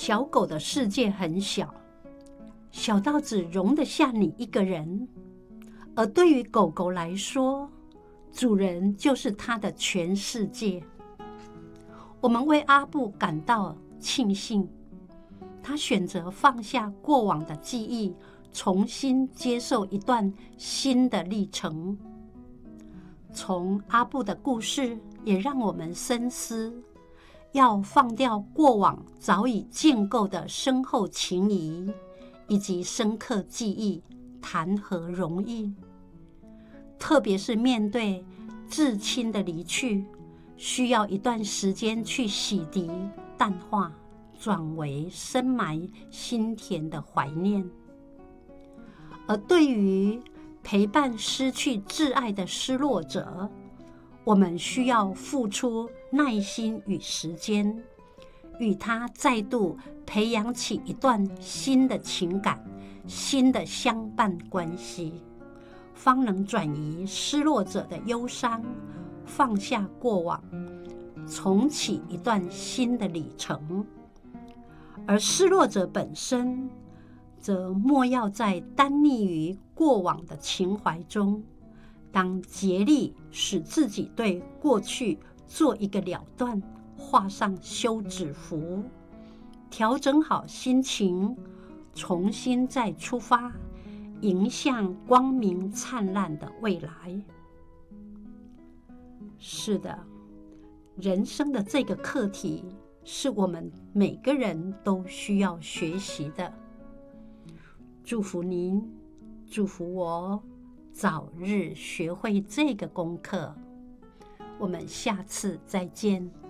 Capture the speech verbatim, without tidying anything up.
小狗的世界很小，小到只容得下你一个人，而对于狗狗来说，主人就是它的全世界。我们为阿布感到庆幸，他选择放下过往的记忆，重新接受一段新的历程。从阿布的故事也让我们深思，要放掉过往早已建构的深厚情谊以及深刻记忆，谈何容易？特别是面对至亲的离去，需要一段时间去洗涤、淡化，转为深埋心田的怀念。而对于陪伴失去挚爱的失落者，我们需要付出耐心与时间，与他再度培养起一段新的情感、新的相伴关系，方能转移失落者的忧伤，放下过往，重启一段新的里程。而失落者本身则莫要在单溺于过往的情怀中，当竭力使自己对过去做一个了断，画上休止符，调整好心情，重新再出发，迎向光明灿烂的未来。是的，人生的这个课题是我们每个人都需要学习的。祝福您，祝福我，早日学会这个功课。我们下次再见。